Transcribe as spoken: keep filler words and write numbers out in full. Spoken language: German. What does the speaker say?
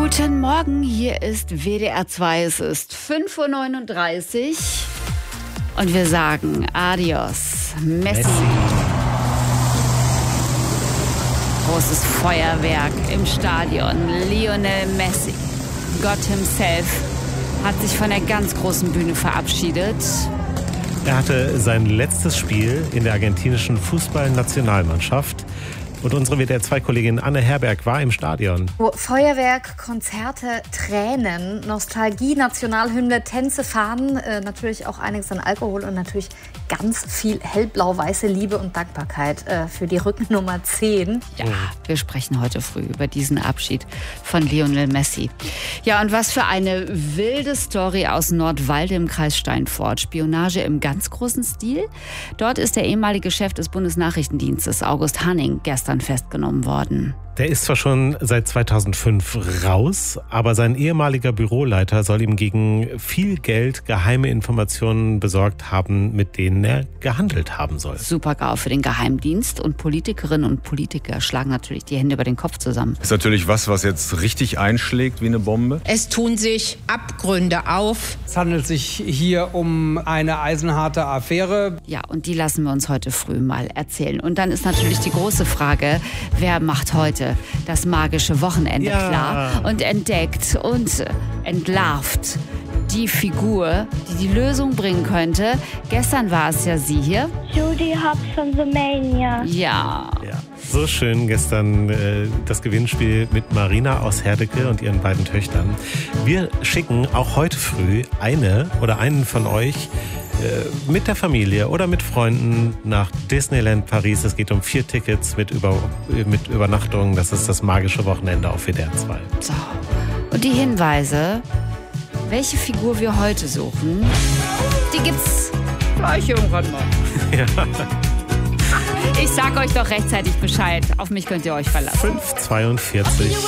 Guten Morgen, hier ist W D R zwei, es ist fünf Uhr neununddreißig und wir sagen Adios, Messi. Messi. Großes Feuerwerk im Stadion, Lionel Messi, Gott himself, hat sich von der ganz großen Bühne verabschiedet. Er hatte sein letztes Spiel in der argentinischen Fußballnationalmannschaft. Und unsere W D R zwei Kollegin Anne Herberg war im Stadion. Feuerwerk, Konzerte, Tränen, Nostalgie, Nationalhymne, Tänze, Fahnen, äh, natürlich auch einiges an Alkohol und natürlich ganz viel hellblau-weiße Liebe und Dankbarkeit äh, für die Rückennummer zehn. Ja, wir sprechen heute früh über diesen Abschied von Lionel Messi. Ja, und was für eine wilde Story aus Nordwalde im Kreis Steinfort. Spionage im ganz großen Stil. Dort ist der ehemalige Chef des Bundesnachrichtendienstes, August Hanning, gestern festgenommen worden. Der ist zwar schon seit zweitausendfünf raus, aber sein ehemaliger Büroleiter soll ihm gegen viel Geld geheime Informationen besorgt haben, mit denen er gehandelt haben soll. Super-GAU für den Geheimdienst, und Politikerinnen und Politiker schlagen natürlich die Hände über den Kopf zusammen. Ist natürlich was, was jetzt richtig einschlägt wie eine Bombe. Es tun sich Abgründe auf. Es handelt sich hier um eine eisenharte Affäre. Ja, und die lassen wir uns heute früh mal erzählen. Und dann ist natürlich die große Frage, wer macht heute das magische Wochenende ja. klar und entdeckt und entlarvt die Figur, die die Lösung bringen könnte. Gestern war es ja sie hier. Judy Hopps von The Mania. Ja. ja. So schön gestern äh, das Gewinnspiel mit Marina aus Herdecke und ihren beiden Töchtern. Wir schicken auch heute früh eine oder einen von euch äh, mit der Familie oder mit Freunden nach Disneyland Paris. Es geht um vier Tickets mit, Über- mit Übernachtung. Das ist das magische Wochenende auf W D R zwei. So. Und die Hinweise, welche Figur wir heute suchen, die gibt's gleich irgendwann mal. Ja. Ich sag euch doch rechtzeitig Bescheid. Auf mich könnt ihr euch verlassen. fünf Uhr zweiundvierzig